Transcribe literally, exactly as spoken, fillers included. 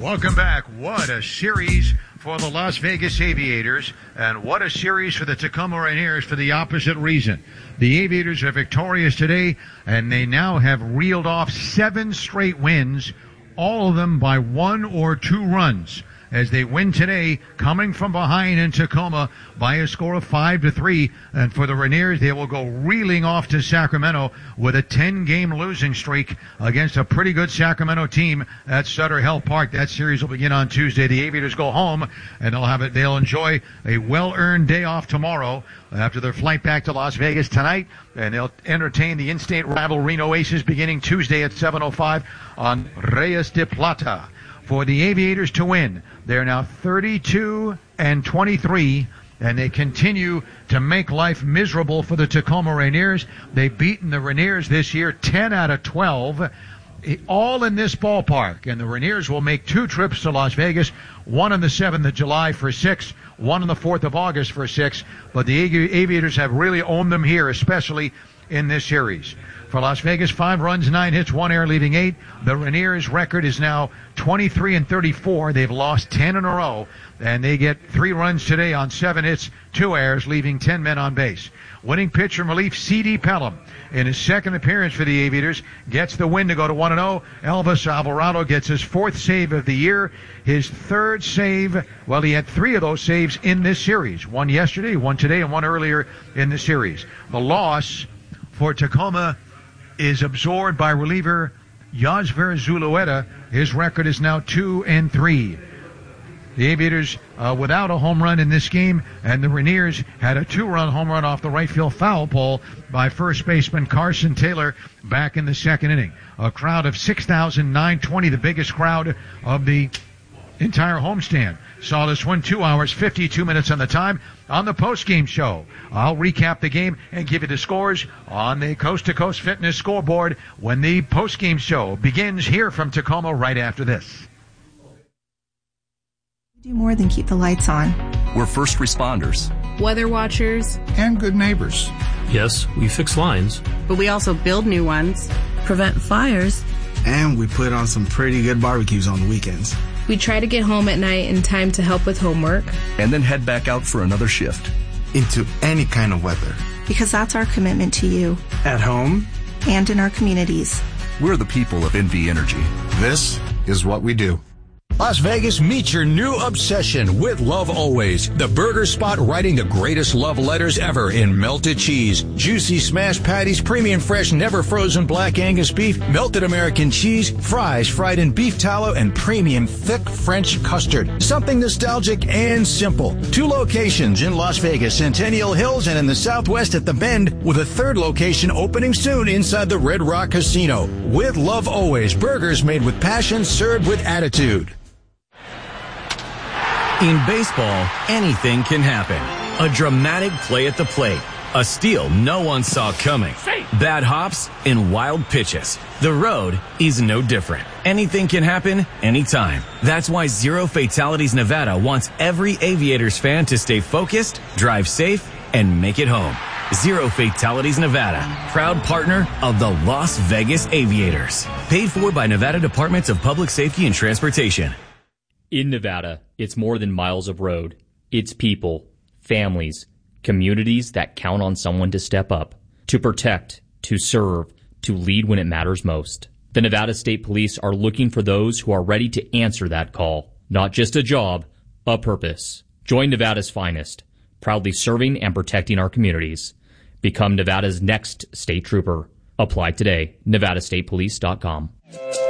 Welcome back. What a series for the Las Vegas Aviators, and what a series for the Tacoma Rainiers for the opposite reason. The Aviators are victorious today, and they now have reeled off seven straight wins, all of them by one or two runs, as they win today, coming from behind in Tacoma by a score of five to three. And for the Rainiers, they will go reeling off to Sacramento with a ten-game losing streak against a pretty good Sacramento team at Sutter Health Park. That series will begin on Tuesday. The Aviators go home, and they'll have it. They'll enjoy a well-earned day off tomorrow after their flight back to Las Vegas tonight, and they'll entertain the in-state rival Reno Aces beginning Tuesday at seven oh five on Reyes de Plata. For the Aviators to win, they're now thirty-two and twenty-three, and they continue to make life miserable for the Tacoma Rainiers. They've beaten the Rainiers this year ten out of twelve, all in this ballpark. And the Rainiers will make two trips to Las Vegas, one on the seventh of July for six, one on the fourth of August for six. But the Aviators have really owned them here, especially in this series. For Las Vegas, five runs, nine hits, one error, leaving eight. The Rainiers' record is now twenty-three and thirty-four. They've lost ten in a row, and they get three runs today on seven hits, two errors, leaving ten men on base. Winning pitcher in relief, C D Pelham, in his second appearance for the Aviators, gets the win to go to one and oh. Elvis Alvarado gets his fourth save of the year, his third save. Well, he had three of those saves in this series. One yesterday, one today, and one earlier in the series. The loss for Tacoma is absorbed by reliever Yasver Zulueta. His record is now two and three. The Aviators uh, without a home run in this game, and the Rainiers had a two-run home run off the right field foul pole by first baseman Carson Taylor back in the second inning. A crowd of six thousand nine hundred twenty, the biggest crowd of the entire homestand, saw this one. Two hours, fifty-two minutes on the time. On the post-game show, I'll recap the game and give you the scores on the Coast to Coast Fitness scoreboard when the post-game show begins here from Tacoma right after this. We do more than keep the lights on. We're first responders, weather watchers, and good neighbors. Yes, we fix lines, but we also build new ones, prevent fires, and we put on some pretty good barbecues on the weekends. We try to get home at night in time to help with homework, and then head back out for another shift. Into any kind of weather. Because that's our commitment to you. At home. And in our communities. We're the people of N V Energy. This is what we do. Las Vegas, meet your new obsession with Love Always, the burger spot writing the greatest love letters ever in melted cheese, juicy smashed patties, premium fresh, never frozen black Angus beef, melted American cheese, fries fried in beef tallow, and premium thick French custard. Something nostalgic and simple. Two locations in Las Vegas, Centennial Hills, and in the Southwest at the Bend, with a third location opening soon inside the Red Rock Casino. With Love Always, burgers made with passion, served with attitude. In baseball, anything can happen. A dramatic play at the plate, a steal no one saw coming, bad hops, and wild pitches. The road is no different. Anything can happen anytime. That's why Zero Fatalities Nevada wants every Aviators fan to stay focused, drive safe, and make it home. Zero Fatalities Nevada, proud partner of the Las Vegas Aviators. Paid for by Nevada Departments of Public Safety and Transportation. In Nevada, it's more than miles of road. It's people, families, communities that count on someone to step up, to protect, to serve, to lead when it matters most. The Nevada State Police are looking for those who are ready to answer that call. Not just a job, a purpose. Join Nevada's finest, proudly serving and protecting our communities. Become Nevada's next state trooper. Apply today, nevada state police dot com.